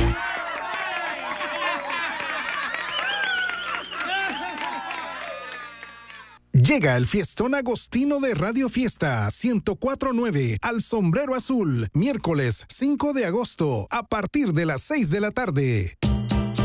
Llega el fiestón agostino de Radio Fiesta 104.9 al Sombrero Azul, miércoles 5 de agosto, a partir de las 6 de la tarde.